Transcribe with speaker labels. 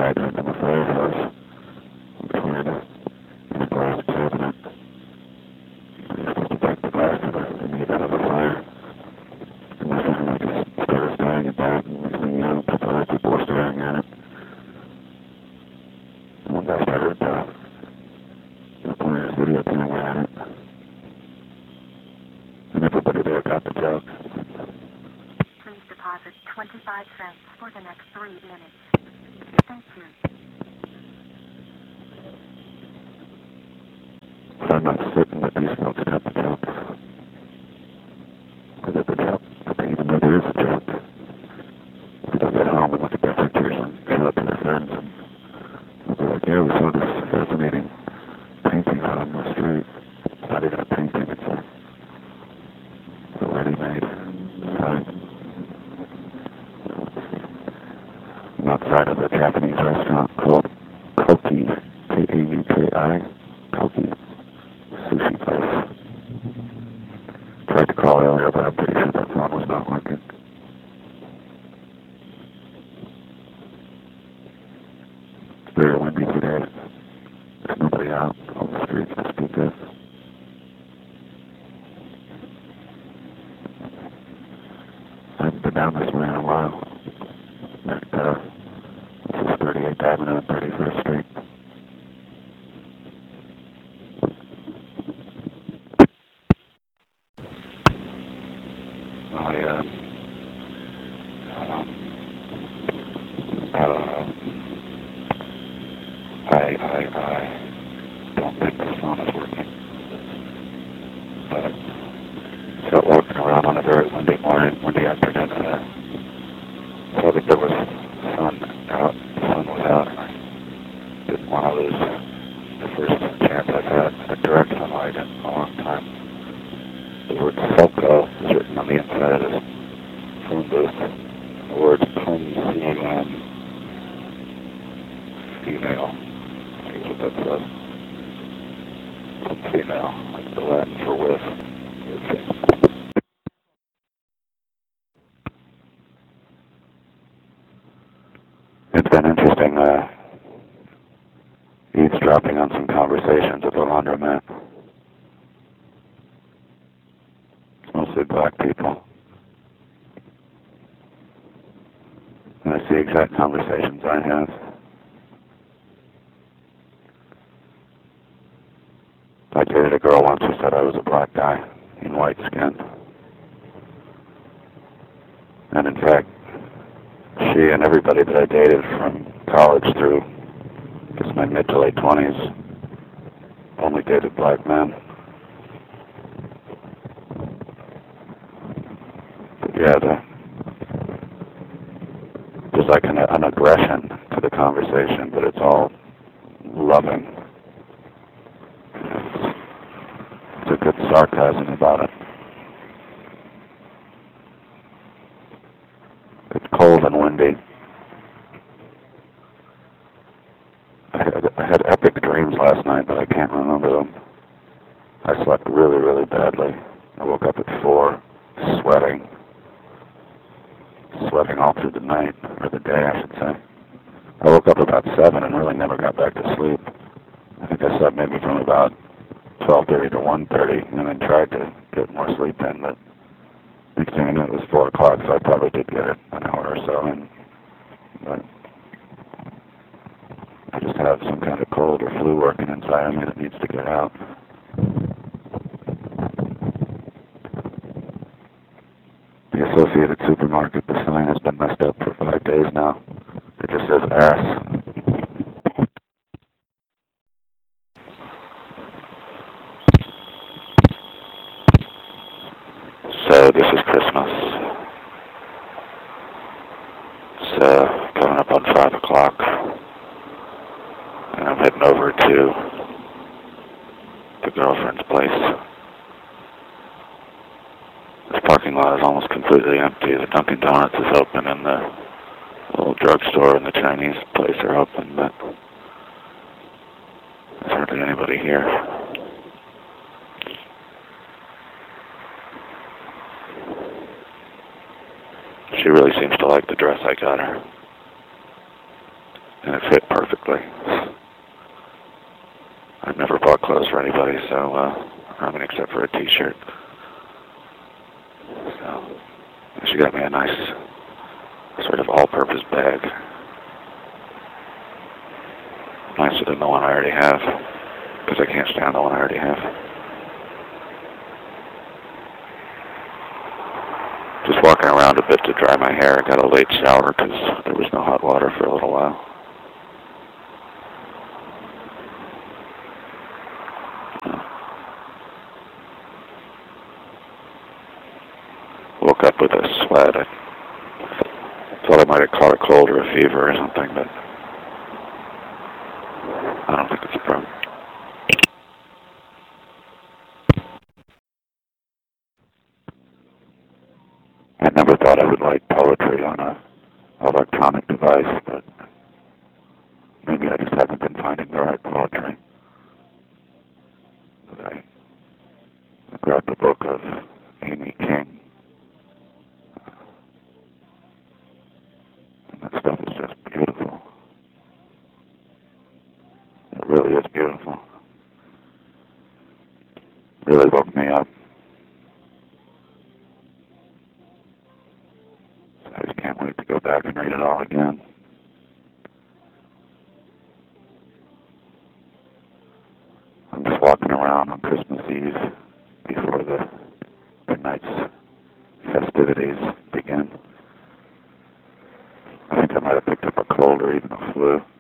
Speaker 1: hydrant in the firehouse. Before in the glass cabinet. You're supposed to break the glass in the event of a fire. And this time I just started staring at that, and next thing you know, a couple other people were staring at it. And one guy started playing his video camera at it. And everybody there got the joke.
Speaker 2: Please deposit 25 cents for the next 3 minutes. Thank you.
Speaker 1: But I'm not certain that these folks got the joke. Because if the joke, even though there is a joke, if they'll get home and look at their pictures and show it to their friends, and they'll be like, yeah, we saw this fascinating painting out on the street. It's not even a painting, it's a ready-made sign. Outside of a Japanese restaurant called Koki, K-A-U-K-I, Koki Sushi Place. Tried to call earlier, but I'm pretty sure that phone was not working. It's very windy today. There's nobody out on the streets to speak of. I haven't been down this way in a while. This is 38th Avenue and 31st Street. I don't think the phone is working. But so walking around on a very windy morning, windy afternoon, I thought that there was sun out. The sun was out. I didn't want to lose the first chance I've had at direct sunlight in a long time. The word Selco is written on the inside of this phone booth. The word C-U-M, female. See what that says. Female, like the Latin for with. It's been interesting eavesdropping on some conversations at the laundromat. It's mostly black people. And I see exact conversations I have. I dated a girl once who said I was a black guy in white skin. And in fact, she and everybody that I dated from college through, I guess my mid to late 20s, only dated black men. But yeah, there's like an aggression to the conversation, but it's all loving. There's a good sarcasm about it. It's cold and windy. I had epic dreams last night, but I can't remember them. I slept really, really badly. I woke up at 4, sweating all through the night, or the day, I should say. I woke up about 7 and really never got back to sleep. I think I slept maybe from about 12:30 to 1:30, and then tried to get more sleep in, but next thing I knew it was 4 o'clock, so I probably did get it an hour or so in. But I just have some kind of cold or flu working inside of me that needs to get out. The Associated Supermarket, the sign has been messed up for 5 days now. It just says ass. So this is Christmas. It's coming up on 5 o'clock. And I'm heading over to the girlfriend's place. This parking lot is almost completely empty. The Dunkin' Donuts is open and the little drugstore and the Chinese place are open, but there's hardly anybody here. She really seems to like the dress I got her. and it fit perfectly. I've never bought clothes for anybody, so, except for a t-shirt. So, she got me a nice, sort of all-purpose bag. Nicer than the one I already have, because I can't stand the one I already have. Just walking around a bit to dry my hair. I got a late shower because there was no hot water for a little while. Woke up with a sweat. I thought I might have caught a cold or a fever or something, but I don't think it's a problem. I never thought I would like poetry on a electronic device, but maybe I just haven't been finding the right poetry. But I grabbed a book of Amy King, and that stuff is just beautiful. It really is beautiful. Really woke me up. I just can't wait to go back and read it all again. I'm just walking around on Christmas Eve before the night's festivities begin. I think I might have picked up a cold or even a flu.